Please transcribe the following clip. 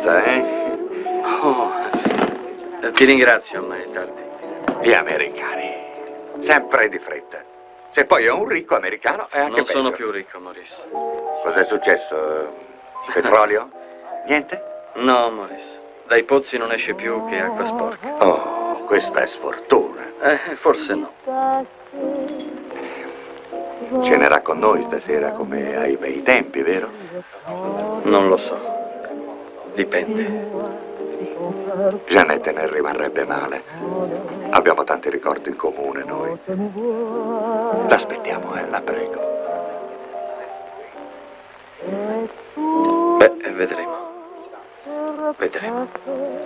fretta, eh? Oh, ti ringrazio, ma è tardi. Gli americani, sempre di fretta. Se poi è un ricco americano è anche Non peggio. sono più ricco, Maurice. Cos'è successo? Petrolio? Niente? No, Maurice. Dai pozzi non esce più che acqua sporca. Oh, questa è sfortuna. Forse no. Cenerà con noi stasera come ai bei tempi, vero? Non lo so. Dipende. Jeannette ne rimarrebbe male. Abbiamo tanti ricordi in comune noi. L'aspettiamo, la prego. Beh, vedremo. Vedremo.